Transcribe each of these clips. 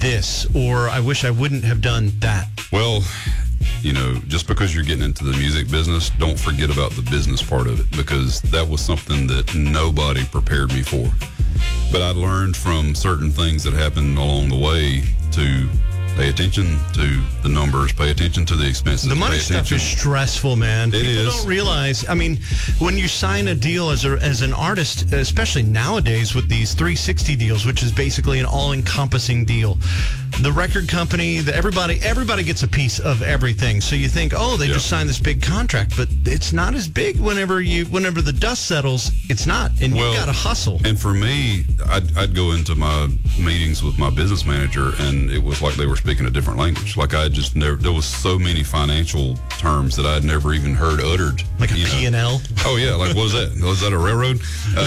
this, or I wish I wouldn't have done that? Well, just because you're getting into the music business, don't forget about the business part of it, because that was something that nobody prepared me for. But I learned from certain things that happened along the way to pay attention to the numbers, pay attention to the expenses. The money stuff is stressful, man. People don't realize. I mean, when you sign a deal as an artist, especially nowadays with these 360 deals, which is basically an all-encompassing deal, the record company, everybody gets a piece of everything. So you think, they just signed this big contract, but it's not as big. Whenever the dust settles, it's not, and you got to hustle. And for me, I'd go into my meetings with my business manager, and it was like they were speaking a different language. Like I just never. There was so many financial terms that I'd never even heard uttered. Like a P&L. Oh yeah, like what was that? Was that a railroad?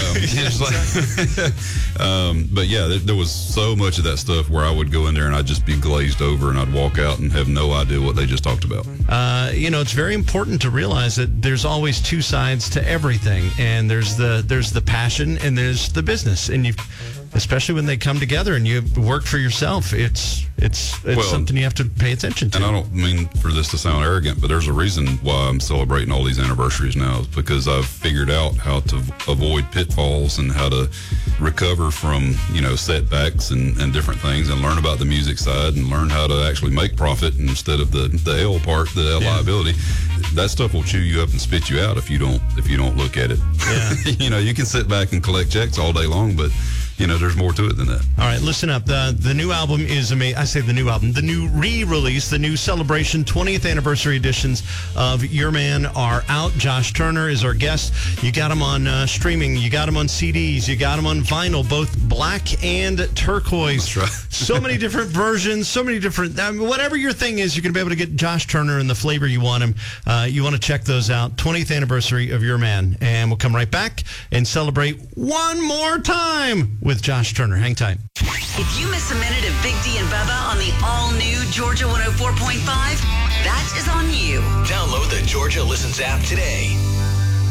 But yeah, there was so much of that stuff where I would go in there and I'd just be glazed over, and I'd walk out and have no idea what they just talked about. It's very important to realize that there's always two sides to everything, and there's the passion and there's the business, and especially when they come together and you work for yourself, it's something you have to pay attention to. And I don't mean for this to sound arrogant, but there's a reason why I'm celebrating all these anniversaries now, because I've figured out how to avoid pitfalls and how to recover from, setbacks and different things, and learn about the music side and learn how to actually make profit instead of the L part, the L liability. That stuff will chew you up and spit you out if you don't look at it. Yeah. You can sit back and collect checks all day long, but there's more to it than that. All right, listen up. The new album is amazing. I say the new album. The new re-release, the new celebration 20th anniversary editions of Your Man are out. Josh Turner is our guest. You got him on streaming. You got him on CDs. You got him on vinyl, both black and turquoise. That's right. So many different versions, so many different... whatever your thing is, you're going to be able to get Josh Turner in the flavor you want him. You want to check those out. 20th anniversary of Your Man. And we'll come right back and celebrate one more time with Josh Turner. Hang tight. If you miss a minute of Big D and Bubba on the all-new Georgia 104.5, that is on you. Download the Georgia Listens app today.